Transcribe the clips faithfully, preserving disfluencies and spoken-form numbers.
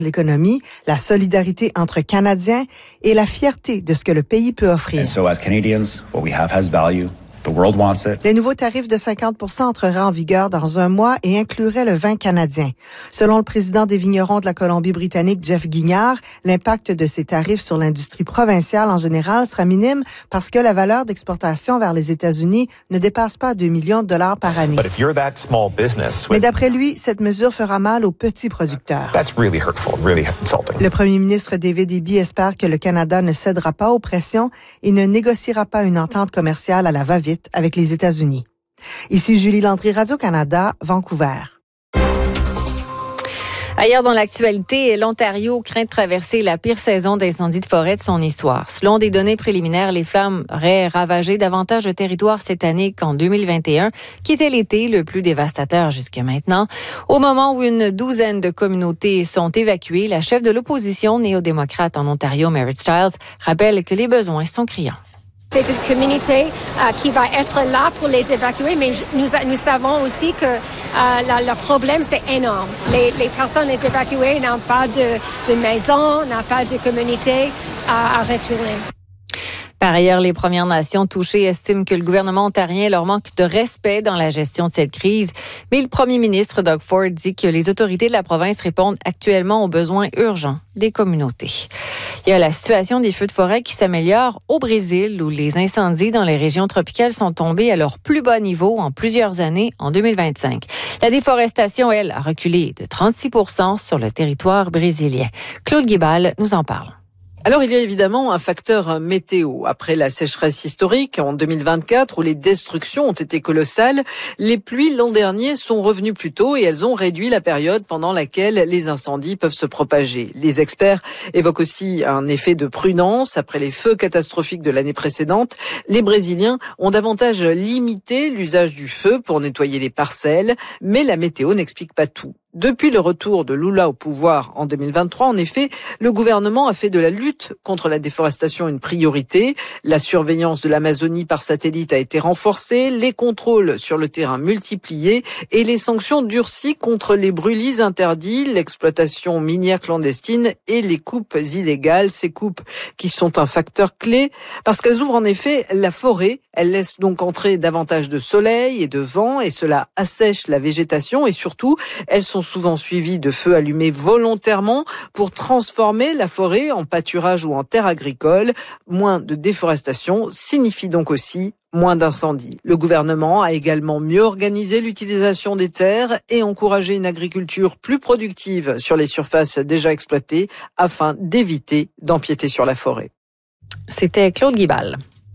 l'économie, la solidarité entre Canadiens et la fierté de ce que le pays peut offrir. And so as Canadians, what we have has value. The world wants it. Les nouveaux tarifs de cinquante pour cent entreraient en vigueur dans un mois et incluraient le vin canadien. Selon le président des vignerons de la Colombie-Britannique, Jeff Guignard, l'impact de ces tarifs sur l'industrie provinciale en général sera minime parce que la valeur d'exportation vers les États-Unis ne dépasse pas deux millions de dollars par année. But if you're that small business with... Mais d'après lui, cette mesure fera mal aux petits producteurs. That's really hurtful, really insulting. Le premier ministre David Eby espère que le Canada ne cédera pas aux pressions et ne négociera pas une entente commerciale à la va-vite avec les États-Unis. Ici Julie Landry, Radio-Canada, Vancouver. Ailleurs dans l'actualité, l'Ontario craint de traverser la pire saison d'incendie de forêt de son histoire. Selon des données préliminaires, les flammes auraient ravagé davantage de territoires cette année qu'en deux mille vingt et un, qui était l'été le plus dévastateur jusque maintenant. Au moment où une douzaine de communautés sont évacuées, la chef de l'opposition néo-démocrate en Ontario, Merritt Stiles, rappelle que les besoins sont criants. C'est une communauté euh, qui va être là pour les évacuer, mais nous, nous savons aussi que euh, la, le problème, c'est énorme. Les, les personnes les évacuées n'ont pas de, de maison, n'ont pas de communauté à, à retourner. Par ailleurs, les Premières Nations touchées estiment que le gouvernement ontarien leur manque de respect dans la gestion de cette crise. Mais le premier ministre Doug Ford dit que les autorités de la province répondent actuellement aux besoins urgents des communautés. Il y a la situation des feux de forêt qui s'améliore au Brésil, où les incendies dans les régions tropicales sont tombés à leur plus bas niveau en plusieurs années en deux mille vingt-cinq. La déforestation, elle, a reculé de trente-six pour cent sur le territoire brésilien. Claude Guibal nous en parle. Alors, il y a évidemment un facteur météo. Après la sécheresse historique en deux mille vingt-quatre, où les destructions ont été colossales, les pluies l'an dernier sont revenues plus tôt et elles ont réduit la période pendant laquelle les incendies peuvent se propager. Les experts évoquent aussi un effet de prudence. Après les feux catastrophiques de l'année précédente, les Brésiliens ont davantage limité l'usage du feu pour nettoyer les parcelles, mais la météo n'explique pas tout. Depuis le retour de Lula au pouvoir en deux mille vingt-trois, en effet, le gouvernement a fait de la lutte contre la déforestation une priorité. La surveillance de l'Amazonie par satellite a été renforcée, les contrôles sur le terrain multipliés et les sanctions durcies contre les brûlis interdits, l'exploitation minière clandestine et les coupes illégales. Ces coupes qui sont un facteur clé parce qu'elles ouvrent en effet la forêt. Elles laissent donc entrer davantage de soleil et de vent et cela assèche la végétation et surtout, elles sont souvent suivis de feux allumés volontairement pour transformer la forêt en pâturage ou en terre agricole. Moins de déforestation signifie donc aussi moins d'incendies. Le gouvernement a également mieux organisé l'utilisation des terres et encouragé une agriculture plus productive sur les surfaces déjà exploitées afin d'éviter d'empiéter sur la forêt. C'était Claude Guibal.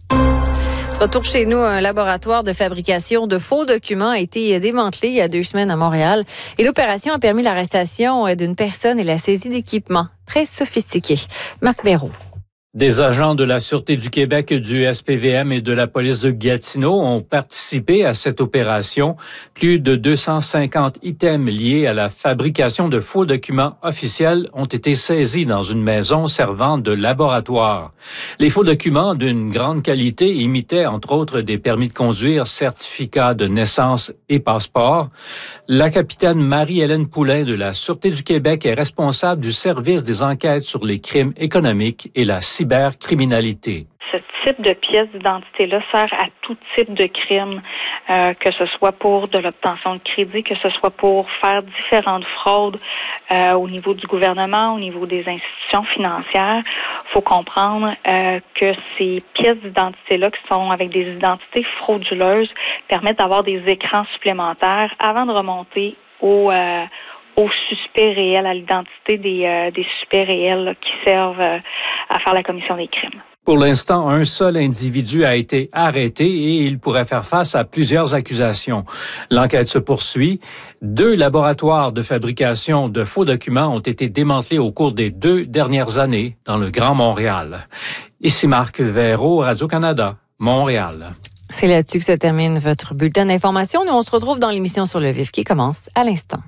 Retour chez nous, un laboratoire de fabrication de faux documents a été démantelé il y a deux semaines à Montréal. Et l'opération a permis l'arrestation d'une personne et la saisie d'équipements très sophistiqués. Marc Béraud. Des agents de la Sûreté du Québec, du S P V M et de la police de Gatineau ont participé à cette opération. Plus de deux cent cinquante items liés à la fabrication de faux documents officiels ont été saisis dans une maison servant de laboratoire. Les faux documents d'une grande qualité imitaient entre autres des permis de conduire, certificats de naissance et passeports. La capitaine Marie-Hélène Poulain de la Sûreté du Québec est responsable du service des enquêtes sur les crimes économiques et la cybercriminalité. Cybercriminalité. Ce type de pièce d'identité-là sert à tout type de crime, euh, que ce soit pour de l'obtention de crédit, que ce soit pour faire différentes fraudes euh, au niveau du gouvernement, au niveau des institutions financières. Il faut comprendre euh, que ces pièces d'identité-là, qui sont avec des identités frauduleuses, permettent d'avoir des écrans supplémentaires avant de remonter au euh, aux suspects réels, à l'identité des, euh, des suspects réels là, qui servent euh, à faire la commission des crimes. Pour l'instant, un seul individu a été arrêté et il pourrait faire face à plusieurs accusations. L'enquête se poursuit. Deux laboratoires de fabrication de faux documents ont été démantelés au cours des deux dernières années dans le Grand Montréal. Ici Marc Véraud, Radio-Canada, Montréal. C'est là-dessus que se termine votre bulletin d'information. Nous, on se retrouve dans l'émission Sur le vif qui commence à l'instant.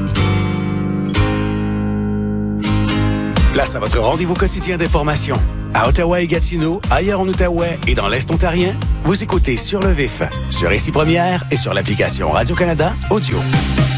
Place à votre rendez-vous quotidien d'information. À Ottawa et Gatineau, ailleurs en Outaouais et dans l'Est ontarien, vous écoutez Sur le Vif, sur Ici Première et sur l'application Radio-Canada Audio.